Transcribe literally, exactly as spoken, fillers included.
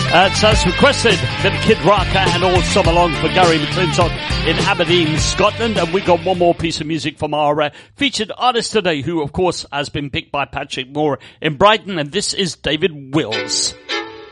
That's as requested, bit of Kid Rock and all summer long for Gary McClintock in Aberdeen, Scotland. And we got one more piece of music from our uh, featured artist today, who of course has been picked by Patrick Moore in Brighton, and this is David Wills.